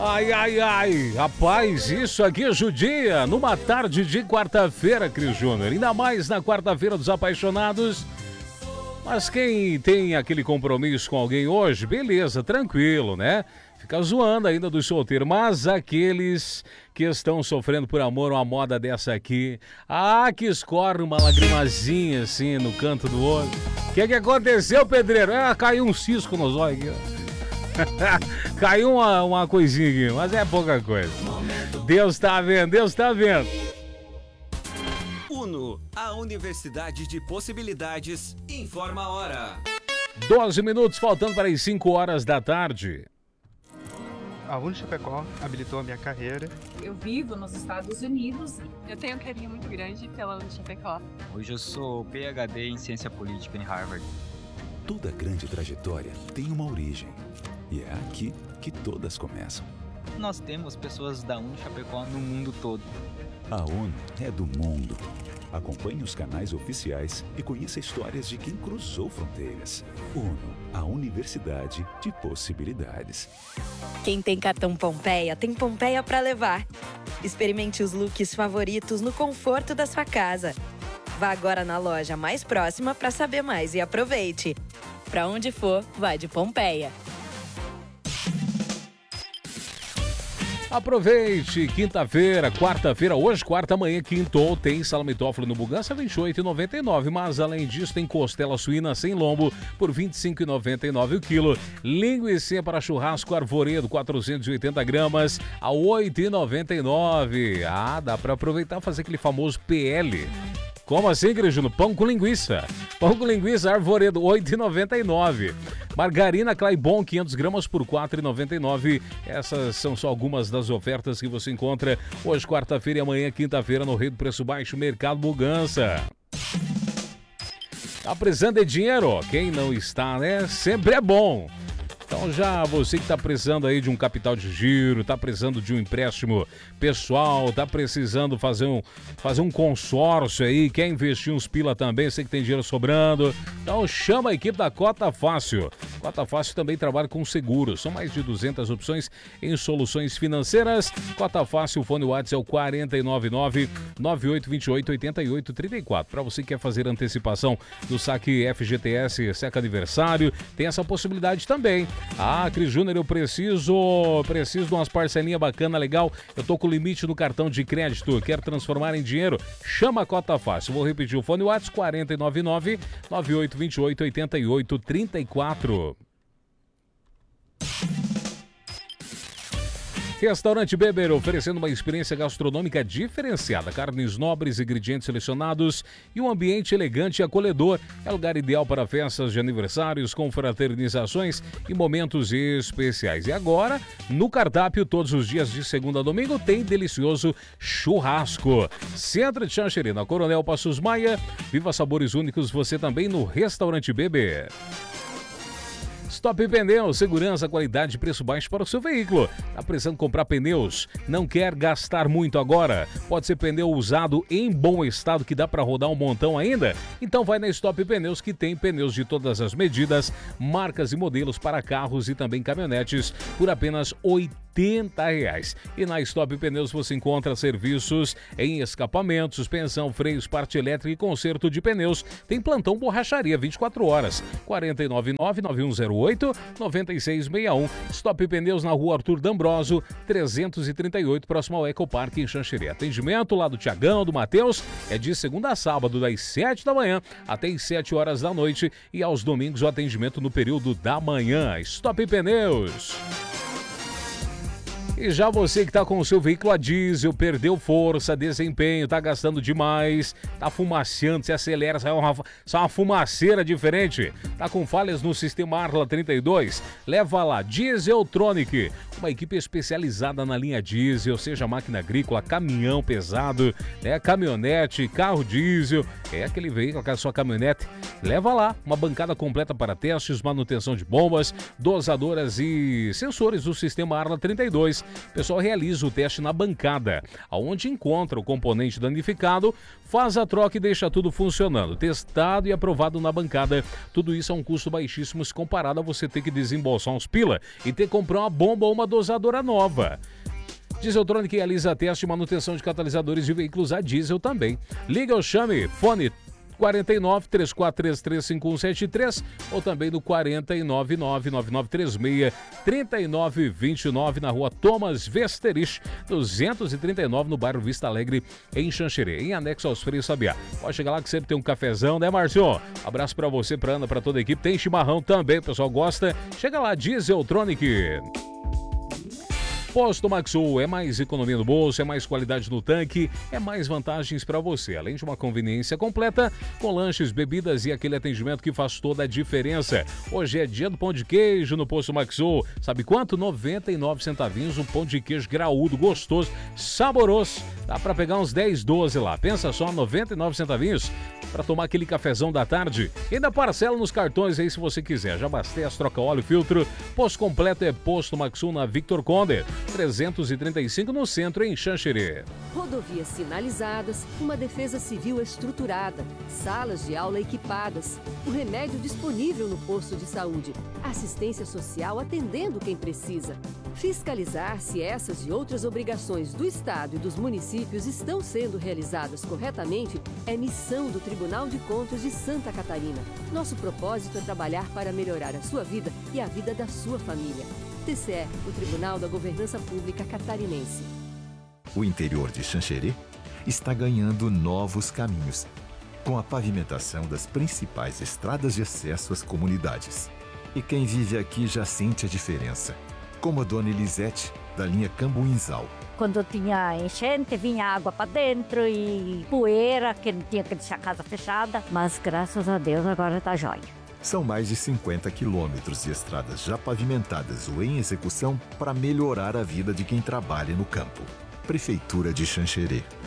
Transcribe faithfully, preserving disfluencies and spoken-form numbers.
Ai, ai, ai, rapaz, isso aqui judia numa tarde de quarta-feira, Cris Júnior. Ainda mais na quarta-feira dos apaixonados. Mas quem tem aquele compromisso com alguém hoje, beleza, tranquilo, né? Fica zoando ainda do solteiro. Mas aqueles que estão sofrendo por amor, uma moda dessa aqui, ah, que escorre uma lagrimazinha assim no canto do olho. O que que aconteceu, pedreiro? Ah, caiu um cisco nos olhos aqui, ó. Caiu uma, uma coisinha aqui, mas é pouca coisa. Deus tá vendo, Deus tá vendo. Uno, a Universidade de Possibilidades, informa a hora. doze minutos, faltando para as cinco horas da tarde. A Uno Chapecó habilitou a minha carreira. Eu vivo nos Estados Unidos. Eu tenho um carinho muito grande pela Uno Chapecó. Hoje eu sou P H D em Ciência Política em Harvard. Toda grande trajetória tem uma origem. E é aqui que todas começam. Nós temos pessoas da Uno Chapecó no mundo todo. A Uno é do mundo. Acompanhe os canais oficiais e conheça histórias de quem cruzou fronteiras. Uno, a Universidade de Possibilidades. Quem tem cartão Pompeia, tem Pompeia para levar. Experimente os looks favoritos no conforto da sua casa. Vá agora na loja mais próxima para saber mais e aproveite. Para onde for, vá de Pompeia. Aproveite, quinta-feira, quarta-feira, hoje, quarta, amanhã, quintou, tem salame Toffoli no Bugança, vinte e oito reais e noventa e nove centavos, mas além disso tem costela suína sem lombo por vinte e cinco reais e noventa e nove centavos o quilo, linguiça para churrasco Arvoredo, quatrocentos e oitenta gramas, a oito reais e noventa e nove centavos. Ah, dá para aproveitar e fazer aquele famoso P L. Como assim, Cristiano? Pão com linguiça. Pão com linguiça Arvoredo, oito reais e noventa e nove centavos. Margarina Claibon, quinhentas gramas por quatro reais e noventa e nove centavos. Essas são só algumas das ofertas que você encontra hoje, quarta-feira e amanhã, quinta-feira, no Rei do Preço Baixo, Mercado Bugança. Tá precisando de dinheiro? Quem não está, né? Sempre é bom. Então já você que está precisando aí de um capital de giro, está precisando de um empréstimo pessoal, está precisando fazer um, fazer um consórcio aí, quer investir uns pila também, sei que tem dinheiro sobrando, então chama a equipe da Cota Fácil. Cota Fácil também trabalha com seguros, são mais de duzentas opções em soluções financeiras. Cota Fácil, o fone WhatsApp é o quatro nove nove, nove oito dois oito, oito oito três quatro. Para você que quer fazer antecipação do saque F G T S, Seca Aniversário, tem essa possibilidade também. Ah, Cris Júnior, eu preciso, preciso de umas parcelinhas bacana, legal. Eu tô com limite no cartão de crédito, quero transformar em dinheiro. Chama a Cota Fácil. Vou repetir o fone WhatsApp quatro nove nove, nove oito dois oito, oito oito três quatro. Restaurante Beber, oferecendo uma experiência gastronômica diferenciada, carnes nobres, ingredientes selecionados e um ambiente elegante e acolhedor. É lugar ideal para festas de aniversários, confraternizações e momentos especiais. E agora, no cardápio, todos os dias de segunda a domingo, tem delicioso churrasco. Centro de Xanxerê, na Coronel Passos Maia. Viva sabores únicos você também no Restaurante Beber. Stop Pneus, segurança, qualidade e preço baixo para o seu veículo. Tá precisando comprar pneus? Não quer gastar muito agora? Pode ser pneu usado em bom estado que dá para rodar um montão ainda? Então vai na Stop Pneus que tem pneus de todas as medidas, marcas e modelos para carros e também caminhonetes por apenas oitenta reais. E na Stop Pneus você encontra serviços em escapamento, suspensão, freios, parte elétrica e conserto de pneus. Tem plantão borracharia vinte e quatro horas. quatro nove nove, nove um zero oito, nove seis seis um. Stop Pneus na Rua Arthur D'Ambrosio, trezentos e trinta e oito, próximo ao Ecoparque em Xanxerê. Atendimento lá do Tiagão, do Matheus, é de segunda a sábado, das sete da manhã até as sete horas da noite, e aos domingos o atendimento no período da manhã. Stop Pneus. E já você que está com o seu veículo a diesel, perdeu força, desempenho, está gastando demais, está fumaceando, se acelera, sai uma, sai uma fumaceira diferente, está com falhas no sistema Arla trinta e dois, leva lá, Dieseltronic, uma equipe especializada na linha diesel, seja máquina agrícola, caminhão pesado, né, caminhonete, carro diesel, é aquele veículo, aquela sua caminhonete, leva lá, uma bancada completa para testes, manutenção de bombas, dosadoras e sensores do sistema Arla trinta e dois. o pessoal realiza o teste na bancada, aonde encontra o componente danificado, faz a troca e deixa tudo funcionando. Testado e aprovado na bancada. Tudo isso a um custo baixíssimo se comparado a você ter que desembolsar uns pila e ter que comprar uma bomba ou uma dosadora nova. Dieseltronic realiza teste e manutenção de catalisadores de veículos a diesel também. Liga ou chame, fone quarenta e nove, três quatro três três, cinco um sete três ou também no quarenta e nove, nove nove nove três seis, trinta e nove vinte e nove na rua Thomas Westerich, duzentos e trinta e nove no bairro Vista Alegre, em Xanxerê, em anexo aos Freios Sabiá. Pode chegar lá que sempre tem um cafezão, né, Márcio? Abraço pra você, pra Ana, pra toda a equipe. Tem chimarrão também, o pessoal gosta. Chega lá, Dieseltronic. Posto Maxul, é mais economia no bolso, é mais qualidade no tanque, é mais vantagens para você, além de uma conveniência completa, com lanches, bebidas e aquele atendimento que faz toda a diferença. Hoje é dia do pão de queijo no Posto Maxul. Sabe quanto? noventa e nove centavinhos, um pão de queijo graúdo, gostoso, saboroso. Dá para pegar uns dez, doze lá. Pensa só, noventa e nove centavinhos para tomar aquele cafezão da tarde. E ainda parcela nos cartões aí se você quiser. Já abastece, troca óleo, filtro. Posto completo é Posto Maxul na Victor Conde, trezentos e trinta e cinco no centro, em Xanxerê. Rodovias sinalizadas, uma defesa civil estruturada, salas de aula equipadas, o remédio disponível no posto de saúde, assistência social atendendo quem precisa. Fiscalizar se essas e outras obrigações do Estado e dos municípios estão sendo realizadas corretamente é missão do Tribunal de Contas de Santa Catarina. Nosso propósito é trabalhar para melhorar a sua vida e a vida da sua família. T C E, o Tribunal da Governança Pública Catarinense. O interior de Xanxerê está ganhando novos caminhos, com a pavimentação das principais estradas de acesso às comunidades. E quem vive aqui já sente a diferença, como a dona Elisete, da linha Cambuinzal. Quando tinha enchente, vinha água para dentro e poeira, que não tinha que deixar a casa fechada, mas graças a Deus agora está jóia. São mais de cinquenta quilômetros de estradas já pavimentadas ou em execução para melhorar a vida de quem trabalha no campo. Prefeitura de Xanxerê.